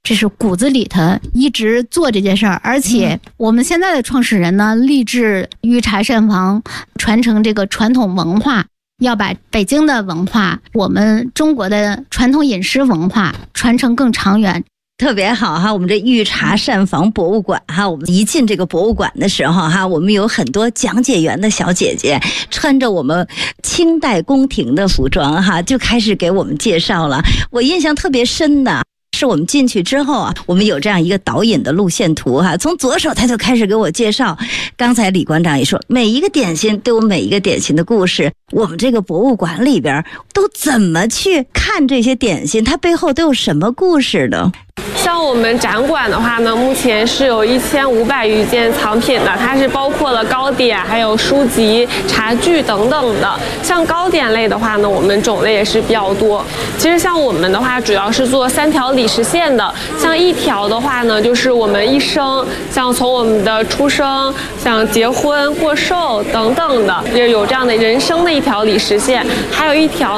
这是骨子里头一直做这件事儿。而且我们现在的创始人呢，立志御茶膳房传承这个传统文化，要把北京的文化，我们中国的传统饮食文化传承更长远。 特别好哈，我们这御茶膳房博物馆哈，我们一进这个博物馆的时候哈，我们有很多讲解员的小姐姐穿着我们清代宫廷的服装哈，就开始给我们介绍了。我印象特别深的是我们进去之后啊，我们有这样一个导引的路线图哈，从左手他就开始给我介绍。刚才李馆长也说，每一个点心都有每一个点心的故事。我们这个博物馆里边都怎么去看这些点心，它背后都有什么故事呢？ 像我们展馆的话呢，目前是有1500余件藏品的，它是包括了糕点、还有书籍、茶具等等的。像糕点类的话呢，我们种类也是比较多。其实像我们的话，主要是做3条理时线的。像1条的话呢，就是我们一生，像从我们的出生、像结婚、过寿等等的，也有这样的人生的1条理时线。还有1条